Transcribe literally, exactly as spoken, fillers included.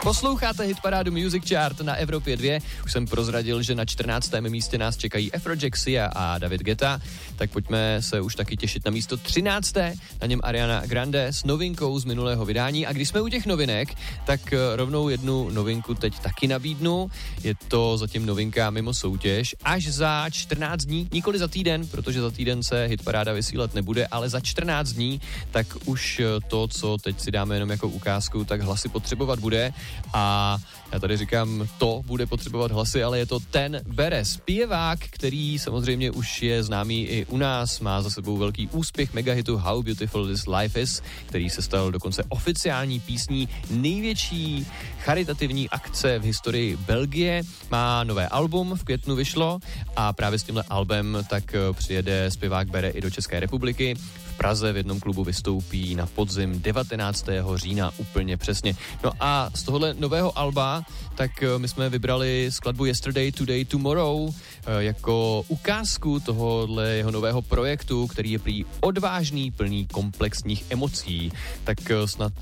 Posloucháte hitparádu Music Chart na Evropě dva. Už jsem prozradil, že na čtrnáctém místě nás čekají Afrojack, Sia a David Guetta. Tak pojďme se už taky těšit na místo třinácté. Na něm Ariana Grande s novinkou z minulého vydání. A když jsme u těch novinek, tak rovnou jednu novinku teď taky nabídnu. Je to zatím novinka mimo soutěž. Až za čtrnáct dní, nikoli za týden, protože za týden se hitparáda vysílat nebude, ale za čtrnáct dní, tak už to, co teď si dáme jenom jako ukázku, tak hlasy potřebovat bude. A já tady říkám, to bude potřebovat hlasy, ale je to Ten bere, zpěvák, který samozřejmě už je známý i u nás, má za sebou velký úspěch megahitu How Beautiful This Life Is, který se stal dokonce oficiální písní největší charitativní akce v historii Belgie. Má nové album, v květnu vyšlo a právě s tímhle albem tak přijede zpěvák Bere i do České republiky. V Praze v jednom klubu vystoupí na podzim devatenáctého října úplně přesně. No a z tohohle nového alba tak my jsme vybrali skladbu Yesterday, Today, Tomorrow jako ukázku tohohle jeho nového projektu, který je prý odvážný, plný komplexních emocí. Tak snad